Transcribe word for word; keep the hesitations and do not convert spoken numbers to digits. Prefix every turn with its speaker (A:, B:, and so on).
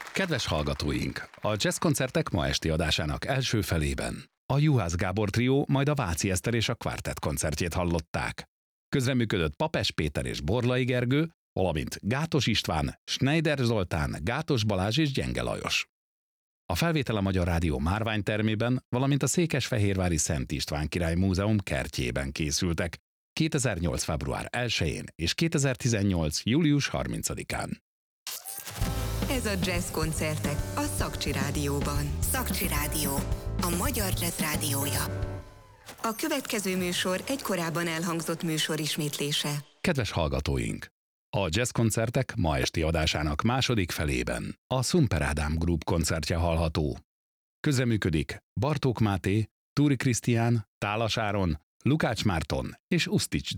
A: Kedves hallgatóink! A jazzkoncertek ma esti adásának első felében a Juhász Gábor trió, majd a Váci Eszter és a Quartet koncertjét hallották. Közreműködött Papes Péter és Borlai Gergő, valamint Gátos István, Schneider Zoltán, Gátos Balázs és Gyenge Lajos. A felvétel a Magyar Rádió Márványtermében, valamint a Székesfehérvári Szent István Király Múzeum kertjében készültek kétezer-nyolc. február elsején és kétezer-tizennyolc. július harmincadikán.
B: Ez a Jazz koncertek a Szakcsi Rádióban.
C: Szakcsi Rádió, a magyar jazz rádiója.
B: A következő műsor egy korábban elhangzott műsor ismétlése.
A: Kedves hallgatóink! A jazzkoncertek ma esti adásának második felében a Szumper Ádám Group koncertje hallható. Közreműködik Bartók Máté, Túri Krisztián, Tálas Áron, Lukács Márton és Usztics